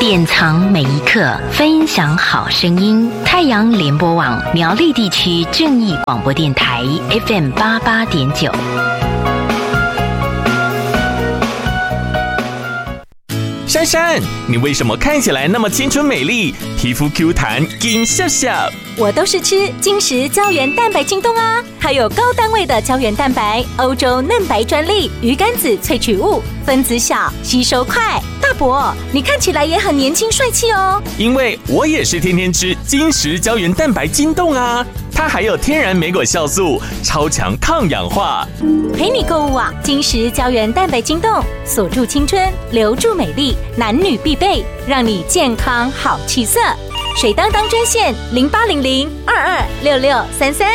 典藏每一刻，分享好声音。太阳联播网苗栗地区正义广播电台 FM88.9。 珊珊，你为什么看起来那么青春美丽，皮肤 Q 弹，紧笑笑？ 我都是吃金石胶原蛋白晶冻啊，还有高单位的胶原蛋白，欧洲嫩白专利，鱼肝子萃取物，分子小，吸收快。大伯，你看起来也很年轻帅气哦。 因为我也是天天吃金石胶原蛋白晶冻啊，它还有天然莓果酵素，超强抗氧化。 陪你购物网，金石胶原蛋白晶冻，锁住青春，留住美丽，男女必备，让你健康好气色。水当当专线0800-226633。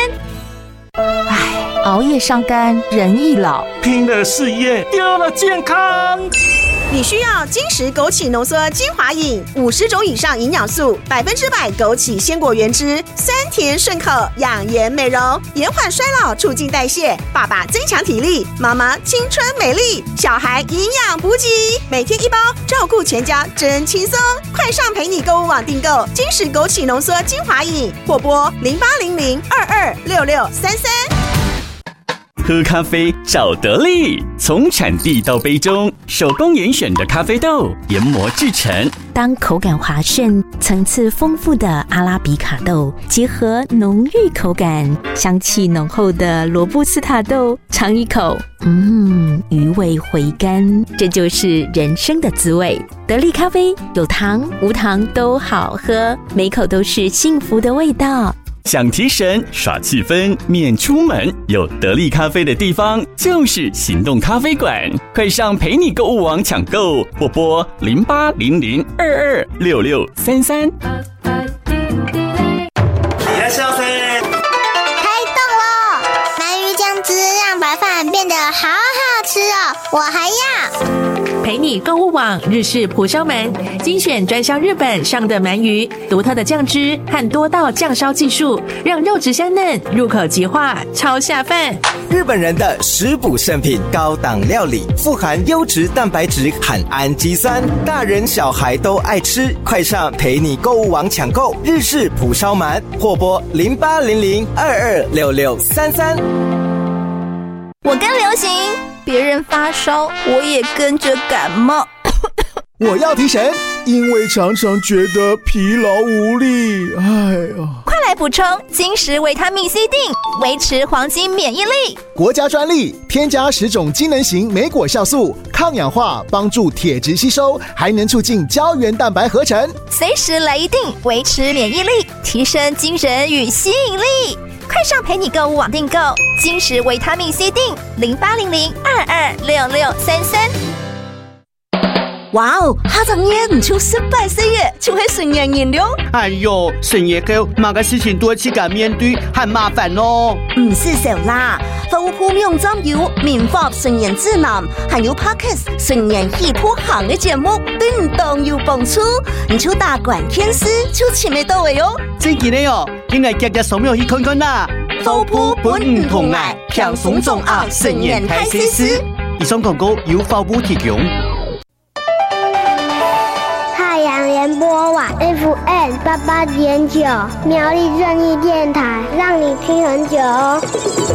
熬夜伤肝，人易老； 拼了事业，丢了健康。 你需要金石枸杞浓缩精华饮，50种以上营养素，100%枸杞鲜果原汁，酸甜顺口，养颜美容，延缓衰老，促进代谢。爸爸增强体力，妈妈青春美丽，小孩营养补给，每天1包，照顾全家真轻松。快上陪你购物网订购金石枸杞浓缩精华饮，或拨0800-226633。 喝咖啡找得力，从产地到杯中，手工严选的咖啡豆研磨制成。 当口感滑顺、层次丰富的阿拉比卡豆结合浓郁口感、香气浓厚的罗布斯塔豆，尝一口，余味回甘，这就是人生的滋味。得力咖啡有糖无糖都好喝，每口都是幸福的味道。 想提神耍气氛免出门，有得力咖啡的地方就是行动咖啡馆，快上陪你购物网抢购，或拨0800-226633。 开动咯！鳗鱼酱汁让白饭变得好好吃哦，我还要。 陪你购物网日式蒲烧鳗，精选专销日本上的鳗鱼，独特的酱汁和多道酱烧技术，让肉质香嫩，入口即化，超下饭。 日本人的食补圣品，高档料理，富含优质蛋白质和氨基酸，大人小孩都爱吃。快上陪你购物网抢购日式蒲烧鳗，或拨0800-226633。 我跟流行，别人发烧，我也跟着感冒。 我要提神，因为常常觉得疲劳无力。 快来补充金石维他命 C 锭，维持黄金免疫力。 国家专利，添加10种机能型莓果酵素，抗氧化，帮助铁质吸收，还能促进胶原蛋白合成。 随时来一锭，维持免疫力，提升精神与吸引力。快上陪你购物网订购金石维他命 C 锭，0800-226633。 哇哦，哈张爷唔超18歲嘅，就係成年人了。 哎呦，深夜後某個事情多去敢面對，很麻煩哦。 唔是少啦，服務用針有免費成人指南，還有 Podcast 成人戲譜行嘅節目，對唔當有幫助。你就打關鍵詞就前面到位哦。 真嘅呢哦，應該夾夾掃描去看看啦。 服務本唔同愛，輕鬆重奧成人開心事。 以上廣告由服務提供。 太陽聯播網 FM88.9 苗栗正義電台，讓你聽很久哦。